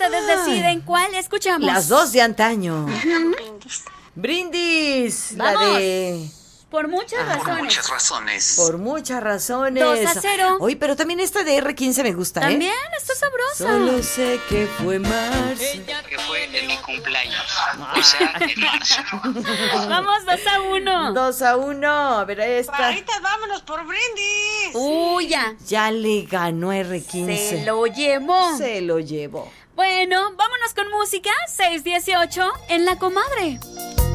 ustedes deciden cuál escuchamos. Las dos de antaño. Brindis. Brindis. Vamos. La de... Por muchas Por razones. muchas razones. Por muchas razones. 2-0. Oye, pero también esta de R15 me gusta, También está sabrosa. Solo sé que fue marzo. Que fue en mi cumpleaños. O sea, en marzo. Vamos 2-1. 2-1. A ver, esta. Barritas, vámonos por brindis. Uy, ya. Ya le ganó R15. Se lo llevó. Se lo llevó. Bueno, vámonos con música. 6:18 en La Comadre.